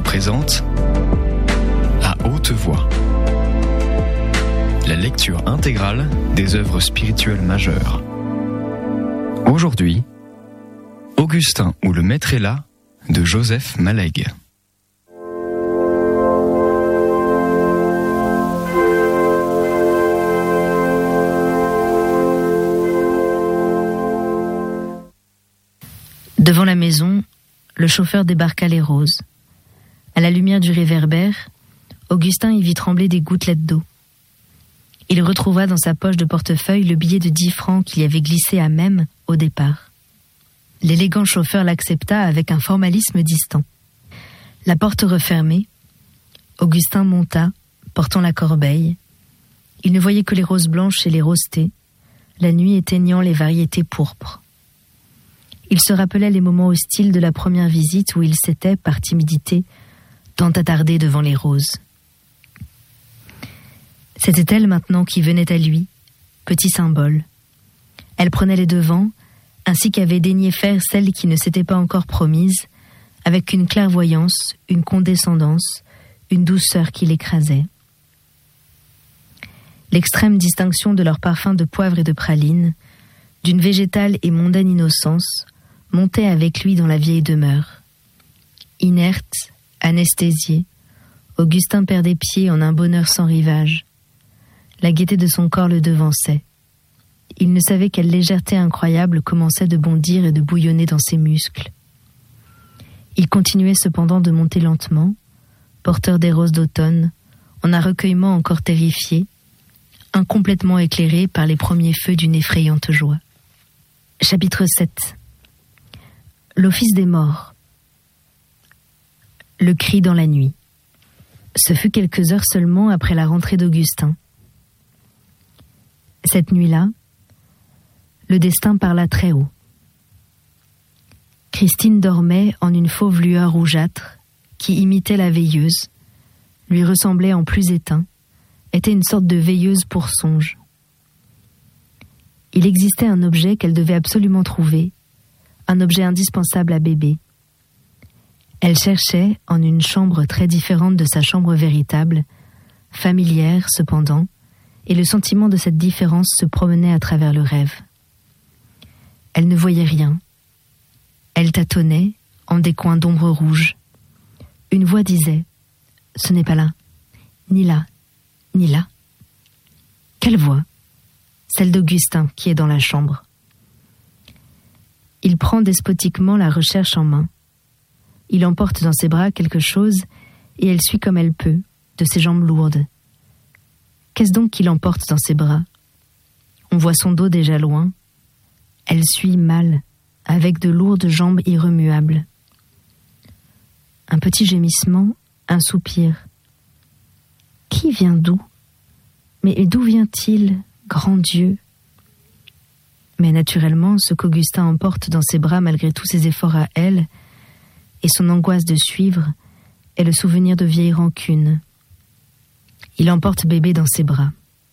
présente À haute voix, la lecture intégrale des œuvres spirituelles majeures. Aujourd'hui, Augustin ou le Maître est là de Joseph Malègue. Devant la maison, le chauffeur débarqua les roses. À la lumière du réverbère, Augustin y vit trembler des gouttelettes d'eau. Il retrouva dans sa poche de portefeuille le billet de 10 francs qu'il y avait glissé à même au départ. L'élégant chauffeur l'accepta avec un formalisme distant. La porte refermée, Augustin monta, portant la corbeille. Il ne voyait que les roses blanches et les rosетées, la nuit éteignant les variétés pourpres. Il se rappelait les moments hostiles de la première visite où il s'était, par timidité, tant attardé devant les roses. C'était elle maintenant qui venait à lui, petit symbole. Elle prenait les devants, ainsi qu'avait daigné faire celle qui ne s'était pas encore promise, avec une clairvoyance, une condescendance, une douceur qui l'écrasait. L'extrême distinction de leur parfum de poivre et de praline, d'une végétale et mondaine innocence, montait avec lui dans la vieille demeure. Inerte, anesthésié, Augustin perdait pied en un bonheur sans rivage. La gaieté de son corps le devançait. Il ne savait quelle légèreté incroyable commençait de bondir et de bouillonner dans ses muscles. Il continuait cependant de monter lentement, porteur des roses d'automne, en un recueillement encore terrifié, incomplètement éclairé par les premiers feux d'une effrayante joie. Chapitre 7. L'office des morts. Le cri dans la nuit. Ce fut quelques heures seulement après la rentrée d'Augustin. Cette nuit-là, le destin parla très haut. Christine dormait en une fauve lueur rougeâtre qui imitait la veilleuse, lui ressemblait en plus éteint, était une sorte de veilleuse pour songe. Il existait un objet qu'elle devait absolument trouver, un objet indispensable à bébé. Elle cherchait, en une chambre très différente de sa chambre véritable, familière cependant, et le sentiment de cette différence se promenait à travers le rêve. Elle ne voyait rien. Elle tâtonnait en des coins d'ombre rouge. Une voix disait « Ce n'est pas là, ni là, ni là. » Quelle voix ? Celle d'Augustin qui est dans la chambre. Il prend despotiquement la recherche en main. Il emporte dans ses bras quelque chose et elle suit comme elle peut, de ses jambes lourdes. Qu'est-ce donc qu'il emporte dans ses bras ? On voit son dos déjà loin. Elle suit mal, avec de lourdes jambes irremuables. Un petit gémissement, un soupir. Qui vient d'où ? Mais d'où vient-il, grand Dieu ? Mais naturellement, ce qu'Augustin emporte dans ses bras malgré tous ses efforts à elle, et son angoisse de suivre, est le souvenir de vieilles rancunes. Il emporte bébé dans ses bras.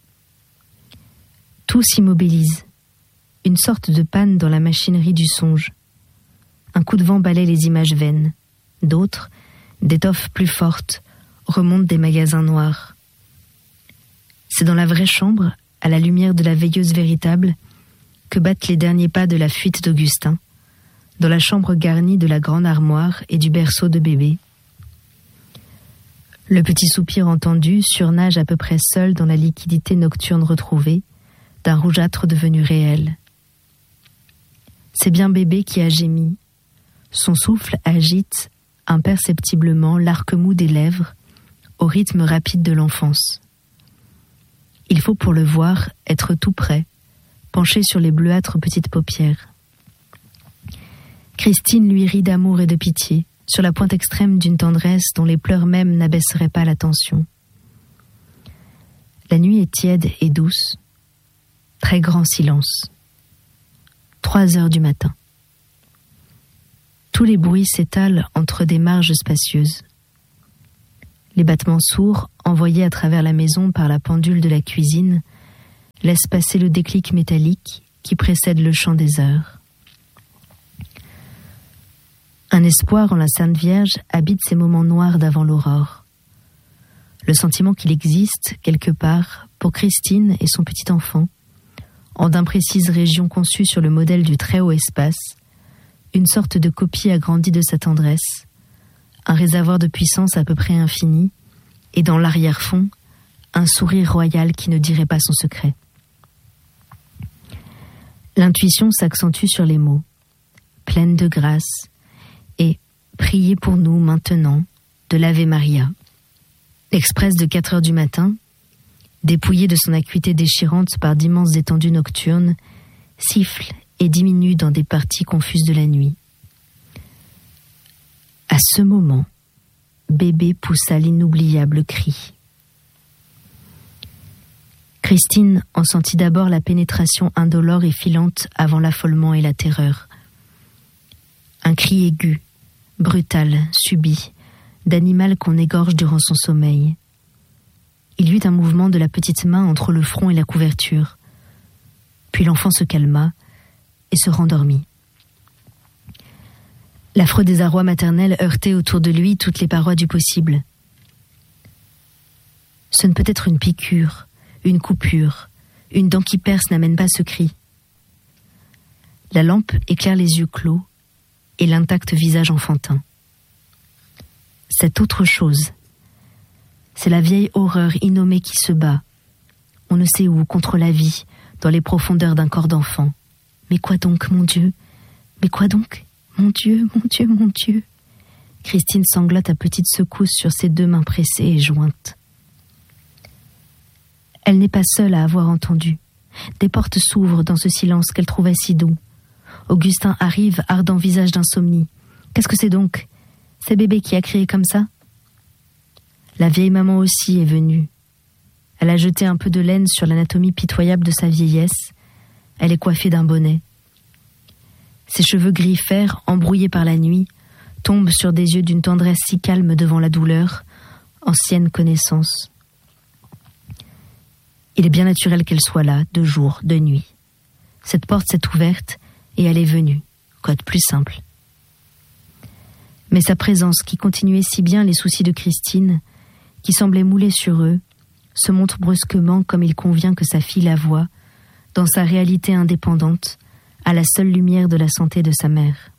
Tout s'immobilise. Une sorte de panne dans la machinerie du songe. Un coup de vent balaie les images vaines. D'autres, d'étoffes plus fortes, remontent des magasins noirs. C'est dans la vraie chambre, à la lumière de la veilleuse véritable, que battent les derniers pas de la fuite d'Augustin, dans la chambre garnie de la grande armoire et du berceau de bébé. Le petit soupir entendu surnage à peu près seul dans la liquidité nocturne retrouvée, d'un rougeâtre devenu réel. C'est bien bébé qui a gémi. Son souffle agite imperceptiblement l'arc mou des lèvres, au rythme rapide de l'enfance. Il faut pour le voir être tout près, penché sur les bleuâtres petites paupières. Christine lui rit d'amour et de pitié, sur la pointe extrême d'une tendresse dont les pleurs même n'abaisseraient pas la tension. La nuit est tiède et douce. Très grand silence. 3 heures du matin. Tous les bruits s'étalent entre des marges spacieuses. Les battements sourds, envoyés à travers la maison par la pendule de la cuisine, laissent passer le déclic métallique qui précède le chant des heures. Un espoir en la Sainte Vierge habite ces moments noirs d'avant l'aurore. Le sentiment qu'il existe, quelque part, pour Christine et son petit enfant, en d'imprécises régions conçues sur le modèle du très haut espace, une sorte de copie agrandie de sa tendresse, un réservoir de puissance à peu près infini, et dans l'arrière-fond, un sourire royal qui ne dirait pas son secret. L'intuition s'accentue sur les mots, pleine de grâce, et « Priez pour nous maintenant » de l'Ave Maria. L'Express de 4 heures du matin, dépouillé de son acuité déchirante par d'immenses étendues nocturnes, siffle et diminue dans des parties confuses de la nuit. À ce moment, bébé poussa l'inoubliable cri. Christine en sentit d'abord la pénétration indolore et filante avant l'affolement et la terreur. Un cri aigu, brutal, subit, d'animal qu'on égorge durant son sommeil. Il y eut un mouvement de la petite main entre le front et la couverture. Puis l'enfant se calma et se rendormit. L'affreux désarroi maternel heurtait autour de lui toutes les parois du possible. Ce ne peut être une piqûre, une coupure, une dent qui perce n'amène pas ce cri. La lampe éclaire les yeux clos et l'intact visage enfantin. C'est autre chose. C'est la vieille horreur innommée qui se bat, on ne sait où, contre la vie, dans les profondeurs d'un corps d'enfant. Mais quoi donc, mon Dieu? Mais quoi donc? Mon Dieu, mon Dieu, mon Dieu! Christine sanglote à petites secousses sur ses 2 mains pressées et jointes. Elle n'est pas seule à avoir entendu. Des portes s'ouvrent dans ce silence qu'elle trouvait si doux. Augustin arrive, ardent visage d'insomnie. Qu'est-ce que c'est donc? C'est bébé qui a crié comme ça? La vieille maman aussi est venue. Elle a jeté un peu de laine sur l'anatomie pitoyable de sa vieillesse. Elle est coiffée d'un bonnet. Ses cheveux gris fer, embrouillés par la nuit, tombent sur des yeux d'une tendresse si calme devant la douleur, ancienne connaissance. Il est bien naturel qu'elle soit là, de jour, de nuit. Cette porte s'est ouverte et elle est venue. Quoi de plus simple? Mais sa présence, qui continuait si bien les soucis de Christine, qui semblait mouler sur eux, se montre brusquement comme il convient que sa fille la voie, dans sa réalité indépendante, à la seule lumière de la santé de sa mère.